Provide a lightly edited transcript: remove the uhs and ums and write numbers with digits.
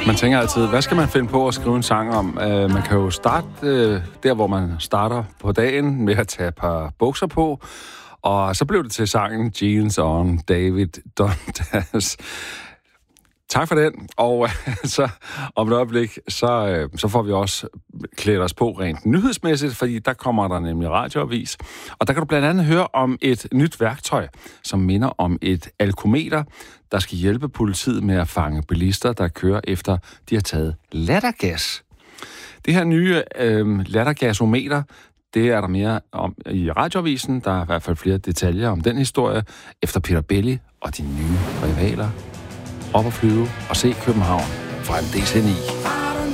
Man tænker altid, hvad skal man finde på at skrive en sang om? Man kan jo starte der, hvor man starter på dagen med at tage et par bukser på, og så blev det til sangen Jeans on David Dundas. Tak for den, og så om et øjeblik, så får vi også klædt os på rent nyhedsmæssigt, fordi der kommer der nemlig radioavis. Og der kan du blandt andet høre om et nyt værktøj, som minder om et alkometer, der skal hjælpe politiet med at fange bilister, der kører efter, de har taget lattergas. Det her nye lattergasometer, det er der mere om i radioavisen. Der er i hvert fald flere detaljer om den historie, efter Peter Belli og de nye rivaler. Op og flyve og se København fra en DC9.